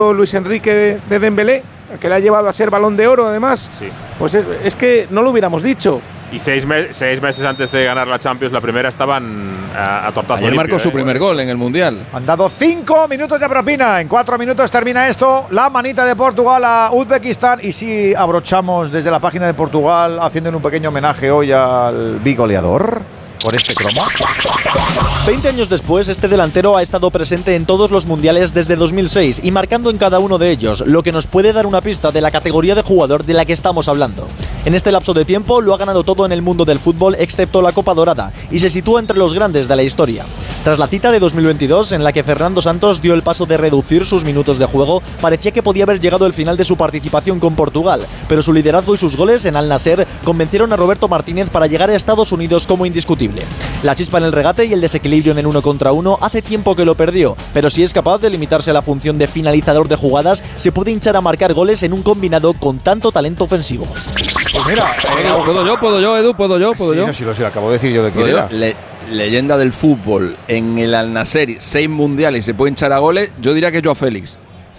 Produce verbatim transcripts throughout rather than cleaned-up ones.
Luis Enrique de, de Dembélé, que le ha llevado a ser Balón de Oro además. Sí. Pues es, es que no lo hubiéramos dicho. Y seis, me seis meses antes de ganar la Champions, la primera, estaban a, a tortazo Ayer limpio, marcó ¿eh? su primer gol en el Mundial. Han dado cinco minutos de propina. En cuatro minutos termina esto. La manita de Portugal a Uzbekistán. Y si abrochamos desde la página de Portugal, haciendo un pequeño homenaje hoy al bigoleador por este cromo. veinte años después, este delantero ha estado presente en todos los mundiales desde dos mil seis y marcando en cada uno de ellos, lo que nos puede dar una pista de la categoría de jugador de la que estamos hablando. En este lapso de tiempo lo ha ganado todo en el mundo del fútbol excepto la Copa Dorada y se sitúa entre los grandes de la historia. Tras la cita de dos mil veintidós, en la que Fernando Santos dio el paso de reducir sus minutos de juego, parecía que podía haber llegado el final de su participación con Portugal, pero su liderazgo y sus goles en Al Nassr convencieron a Roberto Martínez para llegar a Estados Unidos como indiscutible. La chispa en el regate y el desequilibrio en el uno contra uno hace tiempo que lo perdió, pero si es capaz de limitarse a la función de finalizador de jugadas, se puede hinchar a marcar goles en un combinado con tanto talento ofensivo. Pues mira, eh, ¿Puedo yo? ¿Puedo yo, Edu? ¿Puedo yo? ¿Puedo sí, yo? No, sí, lo, sí, lo acabo de decir yo de quién era. Le, leyenda del fútbol en el Al Nassr, seis mundiales y se puede hinchar a goles, yo diría que Joao Félix.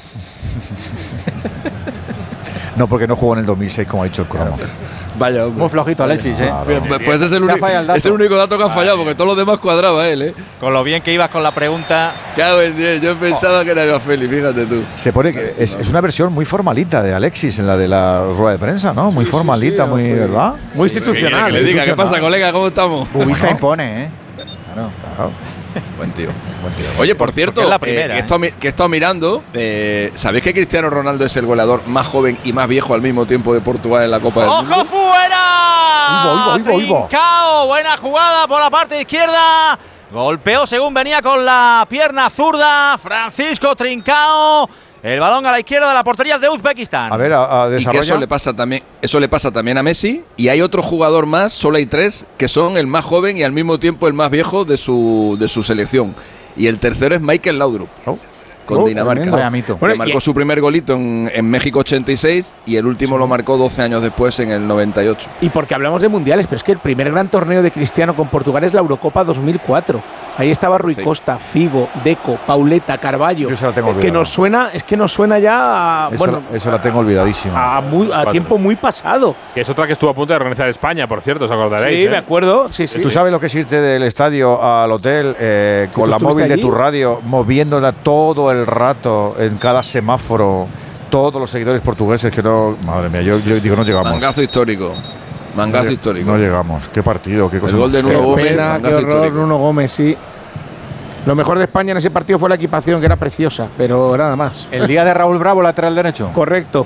No, porque no jugó en el dos mil seis, como ha dicho el cromo. Vaya, hombre. Muy flojito Alexis, ¿eh? Pues, pues ese es el, único, es el único dato que ha fallado, porque todos los demás cuadraba él, ¿eh? Con lo bien que ibas con la pregunta. Cago en diez, yo pensaba oh. que era Joao Félix, fíjate tú. Se pone que es, es una versión muy formalita de Alexis en la de la rueda de prensa, ¿no? Muy sí, formalita, sí, sí, muy, sí. ¿verdad? Muy institucional. Que le diga, ¿qué pasa, colega? ¿Cómo estamos? Bubista impone, ¿eh? Claro, claro. Buen tío, buen tío. Oye, por cierto, es la primera, eh, que, he ¿eh? estado, que he estado mirando, eh, ¿sabéis que Cristiano Ronaldo es el goleador más joven y más viejo al mismo tiempo de Portugal en la Copa del Mundo? ¡Ojo fuera! Trincao, buena jugada por la parte izquierda. Golpeó según venía con la pierna zurda Francisco Trincao. El balón a la izquierda de la portería de Uzbekistán. A ver, a, a desarrolla. Y que eso le pasa también, eso le pasa también a Messi. Y hay otro jugador más, solo hay tres, que son el más joven y al mismo tiempo el más viejo de su, de su selección. Y el tercero es Michael Laudrup, oh. con oh, Dinamarca. Que bueno, marcó su primer golito en, en México ochenta y seis y el último sí. lo marcó doce años después en el noventa y ocho. Y porque hablamos de mundiales, pero es que el primer gran torneo de Cristiano con Portugal es la Eurocopa dos mil cuatro. Ahí estaba Rui sí. Costa, Figo, Deco, Pauleta, Carballo. Yo esa la tengo olvidada. Que nos suena, es que nos suena ya a, esa, bueno, esa la tengo olvidadísima. A, muy, a tiempo muy pasado. Que es otra que estuvo a punto de organizar España, por cierto, os acordaréis. Sí, ¿eh? me acuerdo. Sí, sí. ¿Tú sabes lo que es irte del estadio al hotel eh, con la móvil allí? de tu radio, moviéndola todo el rato en cada semáforo? Todos los seguidores portugueses que no. Madre mía, yo, yo digo, no llegamos. Mangazo histórico. Mangazo no, histórico. No llegamos. Qué partido, qué cosa. El gol de Nuno Gómez. Pena, qué horror, histórico. Nuno Gómez, sí. Lo mejor de España en ese partido fue la equipación, que era preciosa, pero nada más. El día de Raúl Bravo, lateral derecho. Correcto.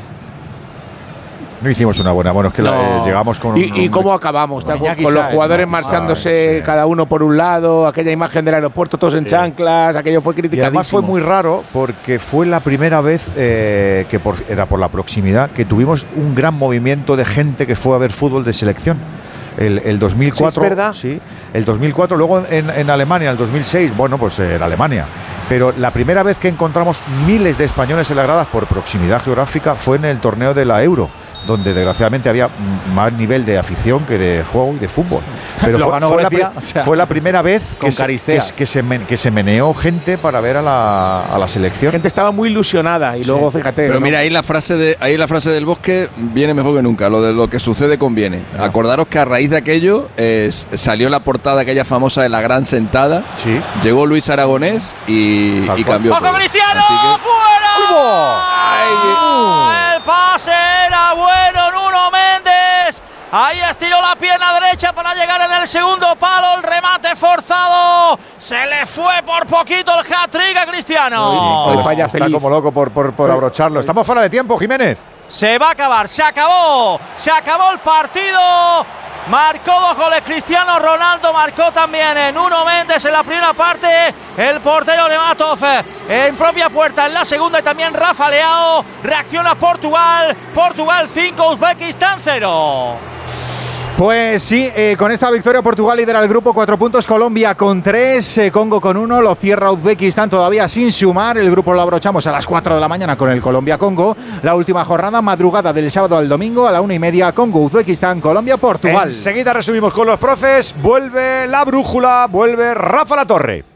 No hicimos una buena. Bueno, es que no. la, eh, llegamos con. ¿Y, un, y cómo un, acabamos? Con, con los Saez, jugadores no, marchándose, sí. cada uno por un lado, aquella imagen del aeropuerto, todos en sí. chanclas, aquello fue criticadísimo. Y además fue muy raro porque fue la primera vez, eh, que por, era por la proximidad, que tuvimos un gran movimiento de gente que fue a ver fútbol de selección. El, el dos mil cuatro, sí, es verdad. Sí, el dos mil cuatro, luego en, en Alemania, el dos mil seis, bueno, pues en Alemania. Pero la primera vez que encontramos miles de españoles en las gradas por proximidad geográfica fue en el torneo de la Euro, donde desgraciadamente había más nivel de afición que de juego y de fútbol. Pero fue, fue, Grecia, la, o sea, fue la primera vez que se, que, que, se men, que se meneó gente para ver a la, a la selección. La gente estaba muy ilusionada y sí. luego fíjate. Pero ¿no? mira, ahí la frase de ahí la frase del Bosque viene mejor que nunca. Lo de lo que sucede conviene. No. Acordaros que a raíz de aquello eh, salió la portada aquella famosa de La Gran Sentada. Sí. Llegó Luis Aragonés y, y cambió. ¡Ojo, Cristiano! Que, ¡fuera! ¡Ay! El pase era bueno, Nuno Méndez. Ahí estiró la pierna derecha para llegar en el segundo palo. El remate forzado. Se le fue por poquito el hat-trick a Cristiano. Sí, pues falla está feliz. Como loco por, por, por abrocharlo. Estamos fuera de tiempo, Jiménez. Se va a acabar, se acabó. Se acabó el partido. Marcó dos goles Cristiano Ronaldo, marcó también en Nuno Méndez en la primera parte, el portero Nematov en propia puerta en la segunda y también Rafa Leao. Reacciona Portugal, Portugal cinco, Uzbekistán cero. Pues sí, eh, con esta victoria Portugal lidera el grupo, cuatro puntos, Colombia con tres, eh, Congo con uno, lo cierra Uzbekistán todavía sin sumar, el grupo lo abrochamos a las cuatro de la mañana con el Colombia-Congo, la última jornada, madrugada del sábado al domingo a la una y media, Congo, Uzbekistán, Colombia, Portugal. Enseguida resumimos con los profes, vuelve la brújula, vuelve Rafa Latorre.